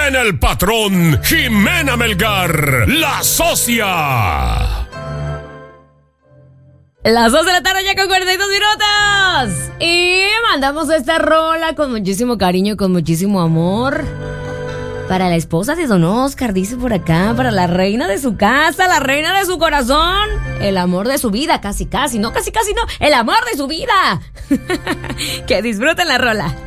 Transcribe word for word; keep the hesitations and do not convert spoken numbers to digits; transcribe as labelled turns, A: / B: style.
A: viene el patrón, Jimena Melgar, la socia.
B: Las dos de la tarde ya con cuarenta y dos minutos. Y mandamos esta rola con muchísimo cariño y con muchísimo amor. Para la esposa de don Oscar, dice por acá. Para la reina de su casa, la reina de su corazón. El amor de su vida, casi casi. No, casi casi no. El amor de su vida. Que disfruten la rola.